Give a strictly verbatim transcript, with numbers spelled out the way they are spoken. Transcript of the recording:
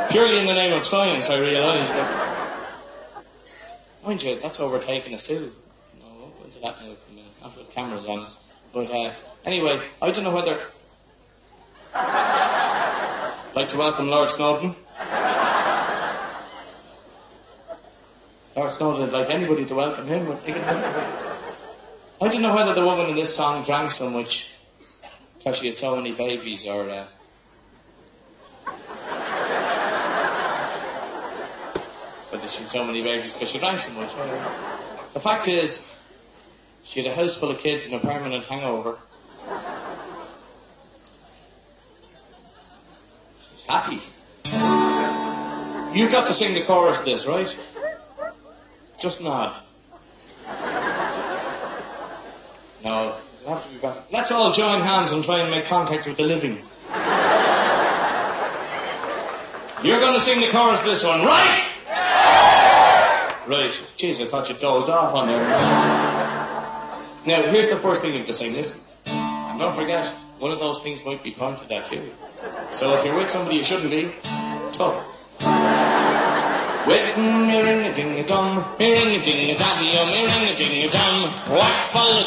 Purely in the name of science, I realise. Mind you, that's overtaking us too. No, I won't go into that now for a minute. Not with cameras on us. But uh, anyway, I don't know whether... I'd like to welcome Lord Snowden. Lord Snowden would like anybody to welcome him. I don't know whether the woman in this song drank so much because she had so many babies, or uh, whether she had so many babies because she drank so much. The fact is, she had a house full of kids and a permanent hangover. She was happy. You've got to sing the chorus of this, right? Just nod. No, it'll have to be back. Let's all join hands and try and make contact with the living. You're going to sing the chorus of this one, right? Right. Jeez, I thought you dozed off on there. Now, here's the first thing you have to sing. Listen. And don't forget, one of those things might be pointed at you. So if you're with somebody you shouldn't be, tough. With me ring a ding a dum, me ring a ding a daddy, oh me ring a ding a dum. What full of